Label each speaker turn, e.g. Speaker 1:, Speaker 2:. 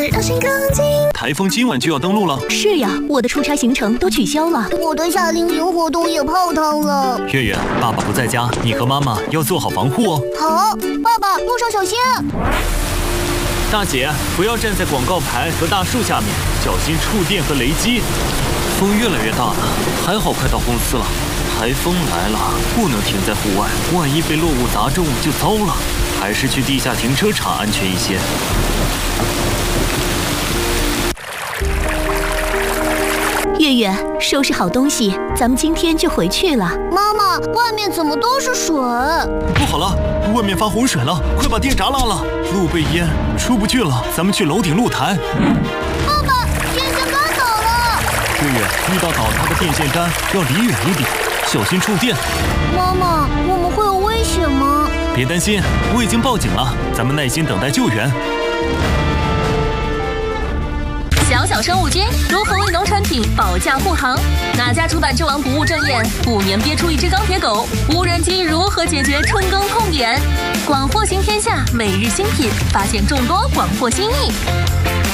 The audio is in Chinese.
Speaker 1: 让心更静。
Speaker 2: 台风今晚就要登陆了。
Speaker 3: 是呀，我的出差行程都取消了。
Speaker 1: 我的夏令营活动也泡汤了。
Speaker 2: 月月，爸爸不在家，你和妈妈要做好防护哦。
Speaker 1: 好，爸爸，路上小心。
Speaker 2: 大姐，不要站在广告牌和大树下面，小心触电和雷击。风越来越大了，还好快到公司了。台风来了，不能停在户外，万一被落物砸中就糟了。还是去地下停车场安全一些。
Speaker 3: 月月，收拾好东西，咱们今天就回去了。
Speaker 1: 妈妈，外面怎么都是水？
Speaker 2: 不好了，外面发洪水了，快把电闸拉了，路被淹，出不去了。咱们去楼顶露台。
Speaker 1: 爸爸，电线杆倒了。
Speaker 2: 月月，遇到倒塌的电线杆要离远一点，小心触电。
Speaker 1: 妈妈，我们会有危险吗？
Speaker 2: 别担心，我已经报警了，咱们耐心等待救援。
Speaker 4: 小小生物间如何为农产品保驾护航？哪家主板之王不务正业，5年憋出一只钢铁狗？无人机如何解决春耕痛点？广货行天下，每日新品，发现众多广货新意。